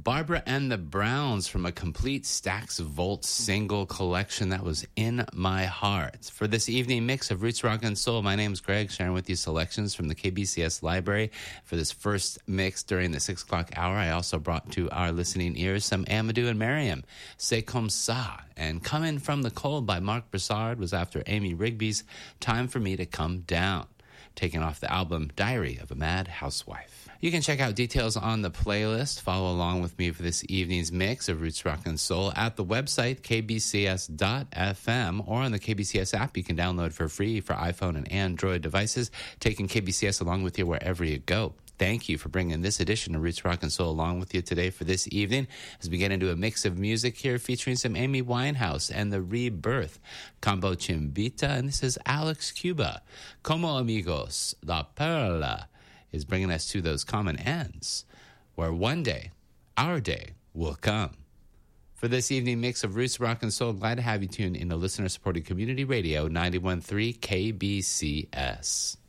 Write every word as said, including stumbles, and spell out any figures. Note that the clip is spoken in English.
Barbara and the Browns from a complete Stax Volt single collection that was In My Heart. For this evening mix of Roots Rock and Soul, my name is Greg, sharing with you selections from the K B C S library. For this first mix during the six o'clock hour, I also brought to our listening ears some Amadou and Miriam, C'est Comme Ça. And Coming from the Cold by Mark Broussard was after Amy Rigby's Time for Me to Come Down, taken off the album Diary of a Mad Housewife. You can check out details on the playlist. Follow along with me for this evening's mix of Roots Rock and Soul at the website k b c s dot f m or on the K B C S app you can download for free for iPhone and Android devices, taking K B C S along with you wherever you go. Thank you for bringing this edition of Roots Rock and Soul along with you today for this evening as we get into a mix of music here featuring some Amy Winehouse and the Rebirth, Combo Chimbita, and this is Alex Cuba. Como Amigos, La Perla is bringing us to those common ends where one day, our day, will come. For this evening mix of Roots Rock and Soul, glad to have you tuned in to listener-supported community radio ninety-one point three K B C S.